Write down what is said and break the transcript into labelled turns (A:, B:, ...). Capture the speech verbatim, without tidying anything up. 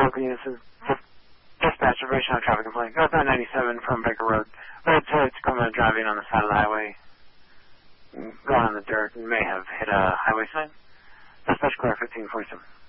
A: Oakley, this is dispatch information on traffic complaint. Go nine ninety-seven from Baker Road. Red to Tacoma driving on the side of the highway. Going on the dirt and may have hit a highway sign. Dispatch clear fifteen forty-seven.